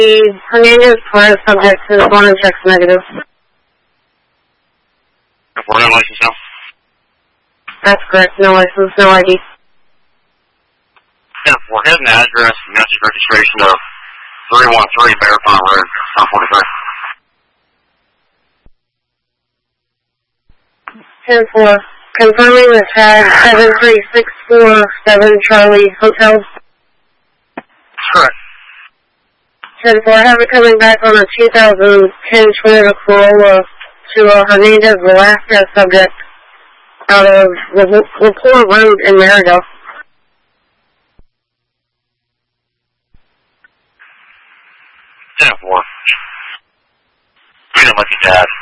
Hernandez Perez subject to the phone and checks negative. For no license now? That's correct. No license, no ID. 10-4, head and address, message registration of 313 Bear Pond Road, South 43. 10-4. Confirming the tag 73647 Charlie Hotel. Correct. 10-4. Have it coming back on a 2010 Toyota Corolla to Hernandez, Alaska subject out of Laporte Road in Maryville. 10-4. Freedom Lucky Dad.